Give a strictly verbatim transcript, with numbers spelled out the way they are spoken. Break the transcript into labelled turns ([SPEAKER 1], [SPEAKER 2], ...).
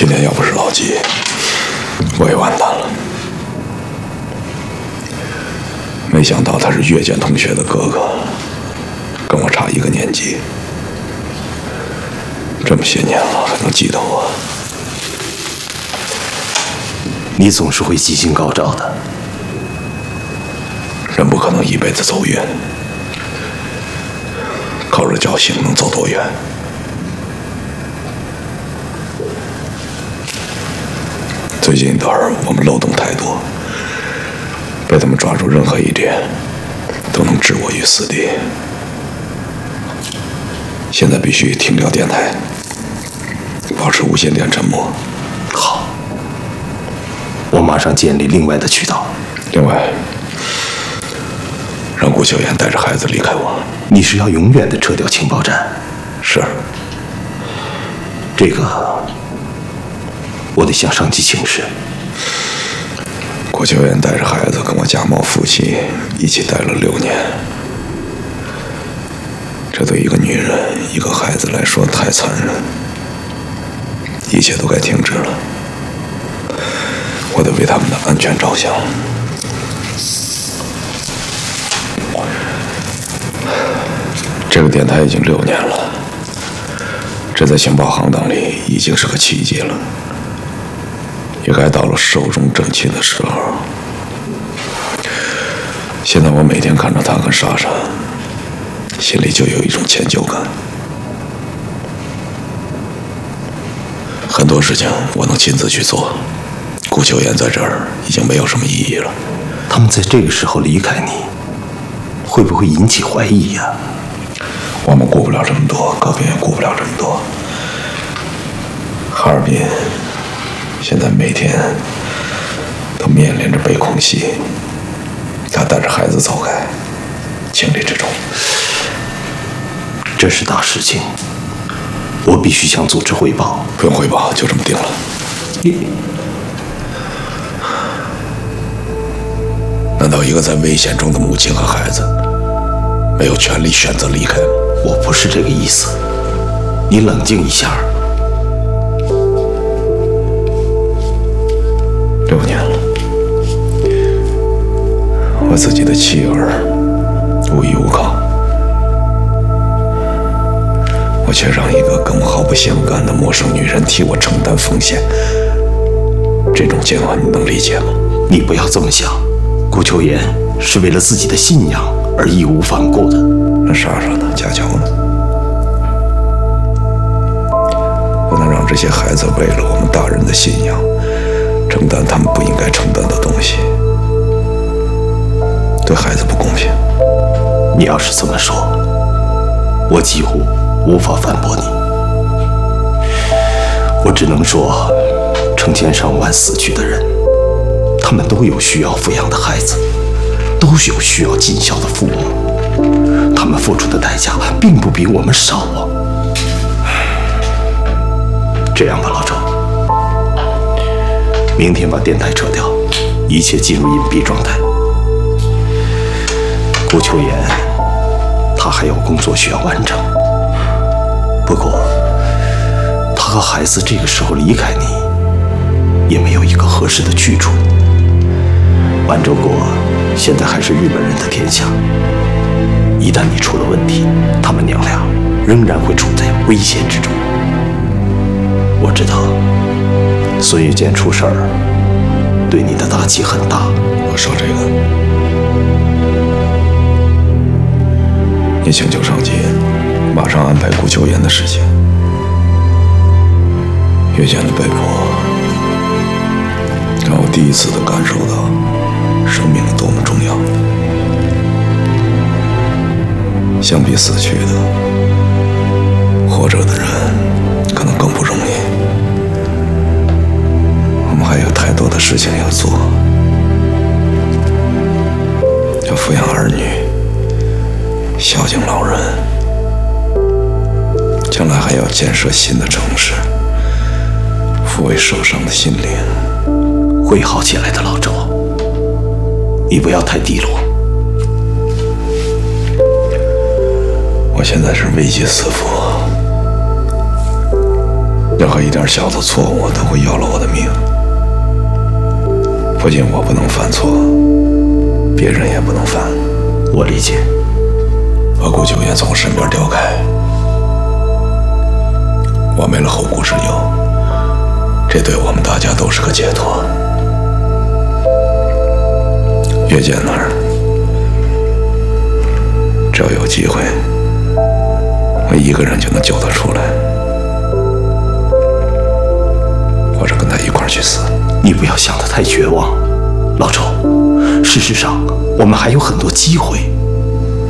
[SPEAKER 1] 今天要不是老纪，我也完蛋了。没想到他是岳剑同学的哥哥，跟我差一个年纪，这么些年了还能记得我。
[SPEAKER 2] 你总是会记性高照的。
[SPEAKER 1] 人不可能一辈子走远，靠着侥幸能走多远？最近一段我们漏洞太多，被他们抓住任何一点，都能置我于死地。现在必须停掉电台，保持无线电沉默。
[SPEAKER 2] 好，我马上建立另外的渠道。
[SPEAKER 1] 另外，让顾秋妍带着孩子离开我。
[SPEAKER 2] 你是要永远的撤掉情报站？
[SPEAKER 1] 是。
[SPEAKER 2] 这个，我得向上级请示。
[SPEAKER 1] 顾秋妍带着孩子跟我假冒夫妻，一起待了六年。这对一个女人、一个孩子来说太残忍，一切都该停止了。我得为他们的安全着想。这个电台已经六年了，这在情报行当里已经是个奇迹了，也该到了寿终正寝的时候。现在我每天看着他跟莎莎，心里就有一种歉疚感。很多事情我能亲自去做，顾秋妍在这儿已经没有什么意义了。
[SPEAKER 2] 他们在这个时候离开你，会不会引起怀疑呀？
[SPEAKER 1] 我们顾不了这么多，隔壁也顾不了这么多。哈尔滨现在每天都面临着被空袭，他带着孩子走开，情理之中。
[SPEAKER 2] 这是大事情，我必须向组织汇报。
[SPEAKER 1] 不用汇报，就这么定了。
[SPEAKER 2] 你
[SPEAKER 1] 难道一个在危险中的母亲和孩子没有权利选择离开吗？
[SPEAKER 2] 我不是这个意思，你冷静一下。
[SPEAKER 1] 六年了，我自己的妻儿无依无靠，我却让一个跟我毫不相干的陌生女人替我承担风险，这种煎熬你能理解吗？
[SPEAKER 2] 你不要这么想，顾秋妍是为了自己的信仰而义无反顾的。
[SPEAKER 1] 那莎莎呢？佳乔呢？不能让这些孩子为了我们大人的信仰承担他们不应该承担的东西，对孩子不公平。
[SPEAKER 2] 你要是这么说，我几乎无法反驳你。我只能说，成千上万死去的人，他们都有需要抚养的孩子，都有需要尽孝的父母，他们付出的代价并不比我们少啊。这样吧，老周，明天把电台撤掉，一切进入隐蔽状态。顾秋妍，她还有工作需要完成。不过，她和孩子这个时候离开你，也没有一个合适的去处。万州国现在还是日本人的天下，一旦你出了问题，他们娘俩仍然会处在危险之中。我知道，孙玉建出事儿，对你的打击很大。
[SPEAKER 1] 我说这个，你请求上级马上安排顾秋妍的事情。岳剑的被迫，让我第一次的感受到生命多么重要。相比死去的，活着的人可能更不容易。我们还有太多的事情要做，要抚养儿女，孝敬老人，将来还要建设新的城市，抚慰受伤的心灵。
[SPEAKER 2] 会好起来的，老周，你不要太低落。
[SPEAKER 1] 我现在是危机四伏，要何一点小的错误都会要了我的命。不仅我不能犯错，别人也不能犯。
[SPEAKER 2] 我理解。
[SPEAKER 1] 把顾九爷从我身边调开，我没了后顾之忧，这对我们大家都是个解脱。岳剑那儿，只要有机会，我一个人就能救他出来，或者跟他一块儿去死。
[SPEAKER 2] 你不要想得太绝望，老周。事实上，我们还有很多机会。